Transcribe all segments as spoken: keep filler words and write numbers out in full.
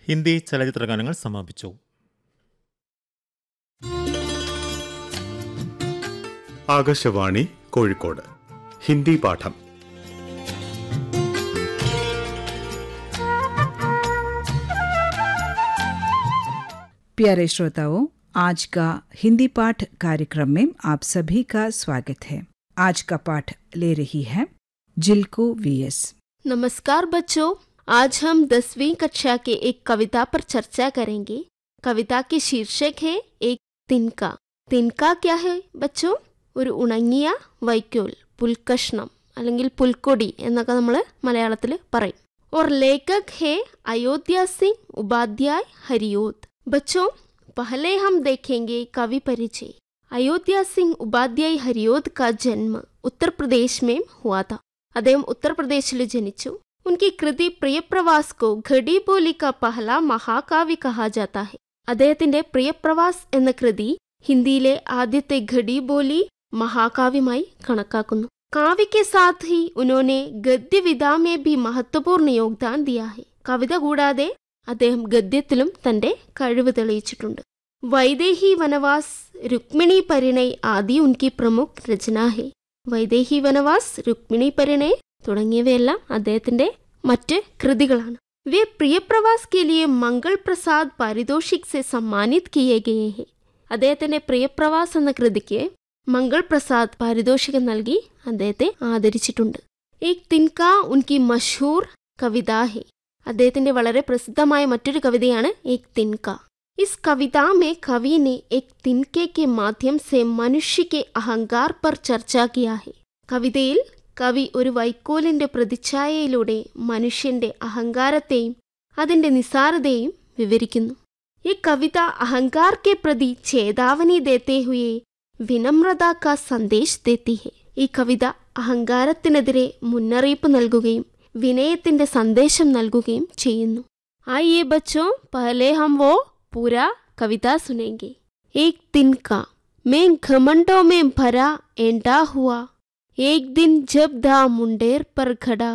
ഹിന്ദി ചലച്ചിത്ര ഗാനങ്ങൾ സമാപിച്ചു. ആകാശവാണി കോഴിക്കോട് ഹിന്ദി പാഠം. प्यारे श्रोताओं, आज का हिंदी पाठ कार्यक्रम में आप सभी का स्वागत है. आज का पाठ ले रही है जिल्को वीएस. नमस्कार बच्चों, आज हम दसवीं कक्षा के एक कविता पर चर्चा करेंगे. कविता की शीर्षक है एक तिनका. तिनका क्या है बच्चों? ഒരു ഉണങ്ങിയ വൈക്കോൽ, പുൽക്കഷ്ണം അല്ലെങ്കിൽ പുൽക്കൊടി എന്നൊക്കെ നമ്മൾ മലയാളത്തിൽ പറയും. और लेखक है अयोध्या सिंह उपाध्याय हरिओद. बच्चों, पहले हम देखेंगे कवि परिचय. अयोध्या सिंह उपाध्याय हरिओद का जन्म उत्तर प्रदेश में हुआ था. അദ്ദേഹം ഉത്തർപ്രദേശിൽ ജനിച്ചു. उनकी कृति प्रियप्रवास को घड़ी बोली का पहला महाकाव्य कहा जाता है. അദ്ദേഹത്തിന്റെ പ്രിയപ്രവാസ് എന്ന കൃതി ഹിന്ദിയിലെ ആദ്യത്തെ ഘടി ബോലി മഹാകാവ്യമായി കണക്കാക്കുന്നു. काव्य के साथ ही उन्होंने गद्य विधा में भी महत्वपूर्ण योगदान दिया है. കവിത കൂടാതെ അദ്ദേഹം ഗദ്യത്തിലും തന്റെ കഴിവ് തെളിയിച്ചിട്ടുണ്ട്. വൈദേഹി വനവാസ്, രുക്മിണി പരിണയ് ആദി ഉൻകി പ്രമുഖ രചന ഹെ. വൈദേഹി വനവാസ്, രുക്മിണി പരിണയ് തുടങ്ങിയവയെല്ലാം അദ്ദേഹത്തിന്റെ മറ്റ് കൃതികളാണ്. വേ പ്രിയപ്രവാസ് കെ ലിയെ മംഗൾ പ്രസാദ് പാരിതോഷിക് സെ സമ്മാനിത് കിയേ ഗയേ ഹെ. അദ്ദേഹത്തിന്റെ പ്രിയപ്രവാസ് എന്ന കൃതിക്ക് മംഗൾ പ്രസാദ് പാരിതോഷികം നൽകി അദ്ദേഹത്തെ ആദരിച്ചിട്ടുണ്ട്. ഏക് തിൻകാ ഉൻകി മഷൂർ കവിതാ ഹെ. അദ്ദേഹത്തിന്റെ വളരെ പ്രസിദ്ധമായ മറ്റൊരു കവിതയാണ് ഏക് തിൻകാ. ഇസ് കവിതാ മേ കവി നെ ഏക് തിൻകെ കെ മാധ്യം സെ മനുഷ്യ കെ അഹങ്കാർ പർ ചർച്ച കിയാ ഹെ. കവിതയിൽ കവി ഒരു വൈക്കോലിന്റെ പ്രതിച്ഛായയിലൂടെ മനുഷ്യന്റെ അഹങ്കാരത്തെയും അതിന്റെ നിസാരതയെയും വിവരിക്കുന്നു. ഈ കവിത അഹങ്കാർ കെ പ്രതി ചേതാവനി ദേത്തെ ഹുയെ വിനമ്രത കാ സന്ദേശ് ദേത്തി ഹെ. ഈ കവിത അഹങ്കാരത്തിനെതിരെ മുന്നറിയിപ്പ് നൽകുകയും വിനയത്തിന്റെ സന്ദേശം നൽകുകയും ചെയ്യുന്നു. ആയിയെ ബച്ചോ, പഹലെ ഹം വോ പൂരാ കവിത സുനേംഗെ. ഏക് തിൻകാ मैं घमंडों में भरा एंडा हुआ, एक दिन जब था मुंडेर पर खड़ा,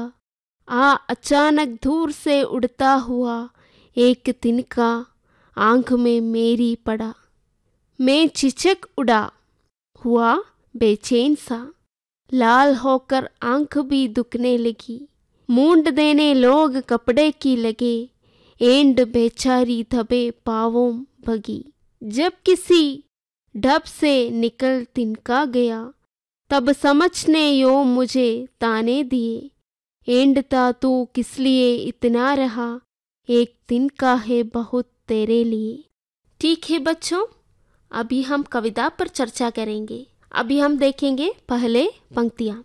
आ अचानक दूर से उड़ता हुआ, एक तिनका आंख में मेरी पड़ा. मैं चिचक उड़ा हुआ बेचैन सा, लाल होकर आंख भी दुखने लगी, मूंड देने लोग कपड़े की लगे, एंड बेचारी दबे पावों भगी. जब किसी ढब से निकल तिनका गया, तब समझने यो मुझे ताने दिए, एंडता तू किस लिए इतना रहा, एक तिनका है बहुत तेरे लिए. ठीक है बच्चों, अभी हम कविता पर चर्चा करेंगे. अभी हम देखेंगे पहले पंक्तियाँ.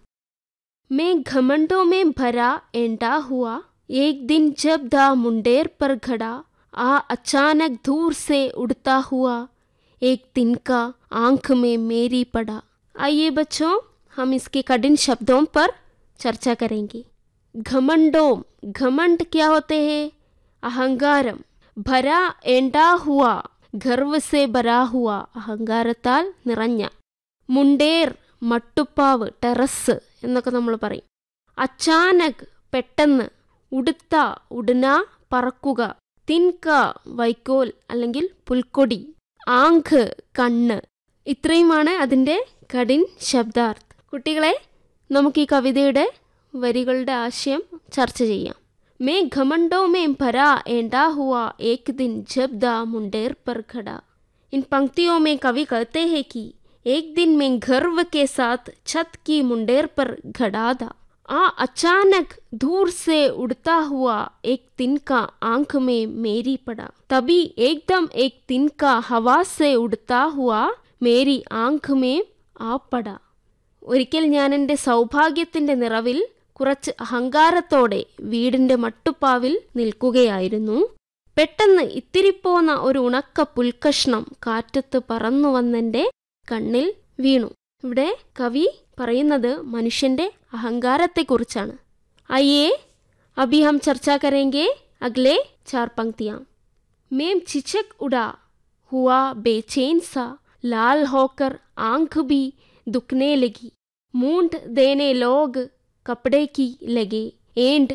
मैं घमंडों में भरा एंडा हुआ, एक दिन जब था मुंडेर पर खड़ा, आ अचानक दूर से उड़ता हुआ, एक तिनका आंख में मेरी पड़ा. आइए बच्चों, हम इसके कठिन शब्दों पर चर्चा करेंगे. घमंडों, घमंड क्या होते हैं? अहंगारम. भरा एंडा हुआ, गर्व से भरा हुआ, അഹങ്കാരത്താൽ നിറഞ്ഞ. മുണ്ടേർ, മട്ടുപ്പാവ്, ടെറസ് എന്നൊക്കെ നമ്മൾ പറയും. അച്ചാനക്, പെട്ടെന്ന്. ഉടുത്ത, ഉടന, പറക്കുക. തിൻക, വൈക്കോൽ അല്ലെങ്കിൽ പുൽക്കൊടി. ആങ്ക്, കണ്ണ്. ഇത്രയുമാണ് അതിൻ്റെ കഠിൻ ശബ്ദാർത്ഥം. കുട്ടികളെ, നമുക്ക് ഈ കവിതയുടെ വരികളുടെ ആശയം ചർച്ച ചെയ്യാം. मैं घमंडों में भरा एंडा हुआ, एक दिन जब दा मुंडेर पर खड़ा. इन पंक्तियों में कवि कहते हैं कि एक दिन मैं गर्व के साथ छत की मुंडेर पर खड़ा था. आ अचानक दूर से उड़ता हुआ एक तिनका आंख में मेरी पड़ा. तभी एकदम एक तिनका हवा से उड़ता हुआ मेरी आंख में आ पड़ा. ഒരിക്കൽ ഞാൻ എൻ്റെ സൗഭാഗ്യത്തിൻ്റെ നിറവിൽ കുറച്ച് അഹങ്കാരത്തോടെ വീടിൻ്റെ മട്ടുപ്പാവിൽ നിൽക്കുകയായിരുന്നു. പെട്ടെന്ന് ഇത്തിരിപ്പോന്ന ഒരു ഉണക്ക പുൽക്കഷ്ണം കാറ്റത്ത് പറന്നു വന്നെൻ്റെ കണ്ണിൽ വീണു. ഇവിടെ കവി പറയുന്നത് മനുഷ്യൻ്റെ അഹങ്കാരത്തെക്കുറിച്ചാണ്. ആയിയെ അഭി ഹം ചർച്ച കരേംഗെ അഗ്ലേ ചാർ പങ്ക്തിയാം. മേം ചിച്ചക് ഉടാ ഹുവാ ബേചൈൻ സാ, लाल होकर आंख भी दुखने लगी, मूंड देने लोग कपड़े की लगे, एंड